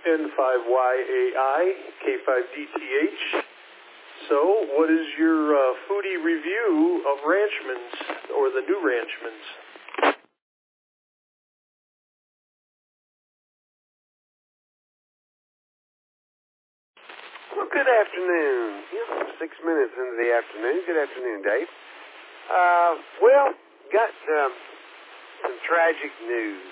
N5YAI, K5DTH. So, what is your foodie review of Ranchman's, or the new Ranchman's? Well, good afternoon. 6 minutes into the afternoon. Good afternoon, Dave. Got some tragic news.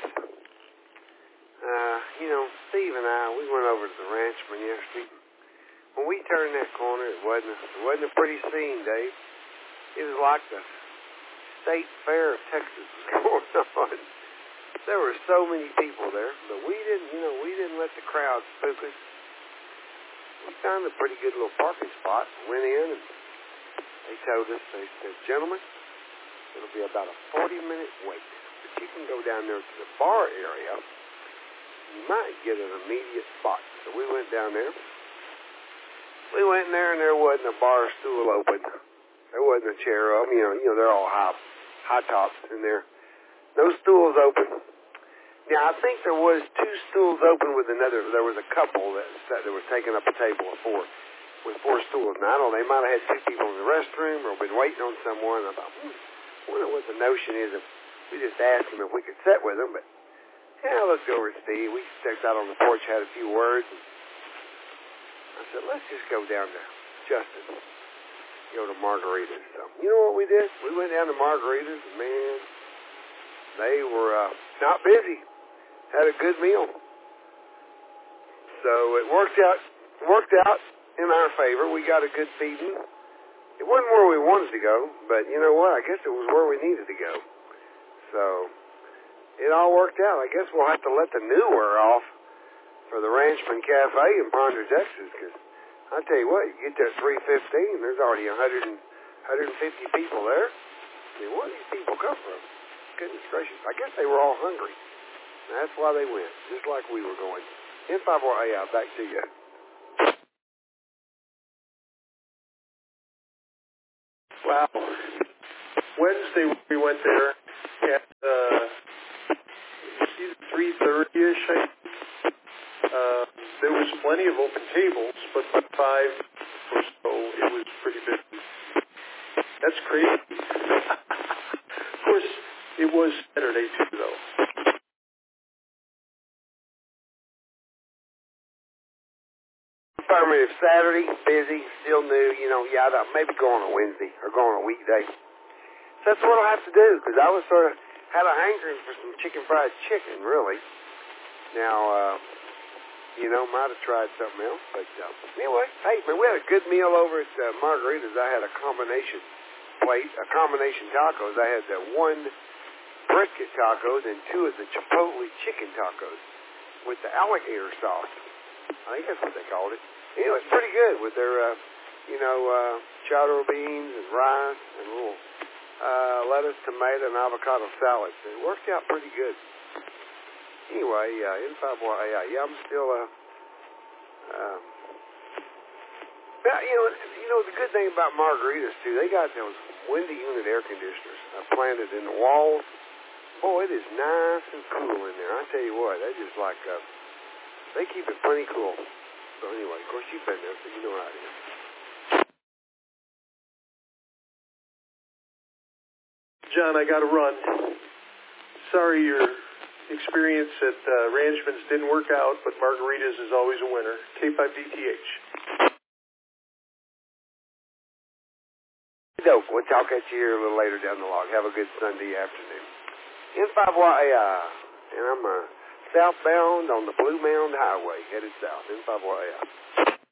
Steve and I, we went over to the Ranchman yesterday. When we turned that corner, it wasn't a pretty scene, Dave. It was like the State Fair of Texas was going on. There were so many people there, but we didn't let the crowd spook us. We found a pretty good little parking spot, went in, and they told us, they said, gentlemen, it'll be about a 40-minute wait, but you can go down there to the bar area. You might get an immediate spot. So we went down there. We went in there, and there wasn't a bar stool open. There wasn't a chair open. They're all high tops in there. No stools open. Now, I think there was 2 stools open with another. There was a couple that were taking up a table with 4 stools. Now, I don't know, they might have had 2 people in the restroom or been waiting on someone. I thought, I wonder what the notion is if we just asked them if we could sit with them. But, I looked over at Steve. We stepped out on the porch, had a few words. And I said, let's just go down to Justin, go to Margaritas. So, you know what we did? We went down to Margaritas, and, man, they were not busy. Had a good meal. So it worked out in our favor. We got a good feeding. It wasn't where we wanted to go, but you know what? I guess it was where we needed to go. So it all worked out. I guess we'll have to let the new wear off for the Ranchman Cafe in Ponder, Texas, because I tell you what, you get there at 3:15, there's already 150 people there. I mean, where do these people come from? Goodness gracious. I guess they were all hungry. That's why they went, just like we were going. N5YAI, back to you. Wow. Wednesday we went there at 3:30ish. There was plenty of open tables, but by 5 or so it was pretty busy. That's crazy. Of course, it was Saturday too, though. If Saturday, busy, still new, I thought maybe go on a Wednesday or go on a weekday. So that's what I'll have to do, because I was sort of had a hankering for some fried chicken, really. Now, might have tried something else, but anyway, hey, man, we had a good meal over at Margaritas. I had a combination tacos. I had 1 brisket taco, then 2 of the chipotle chicken tacos with the alligator sauce. I think that's what they called it. Anyway, it's pretty good with their, chowder beans and rice and a little lettuce, tomato, and avocado salad. So it worked out pretty good. Anyway, N5YAI, I'm still, the good thing about Margaritas, too, they got those windy unit air conditioners planted in the walls. Boy, it is nice and cool in there. I tell you what, they just like, they keep it plenty cool. So anyway, of course, you've been there, so you know how it is. John, I got to run. Sorry your experience at Ranchman's didn't work out, but Margaritas is always a winner. K5DTH. Dope. We'll talk at you here a little later down the log. Have a good Sunday afternoon. N5YAI, and I'm southbound on the Blue Mound Highway, headed south. N5YAI.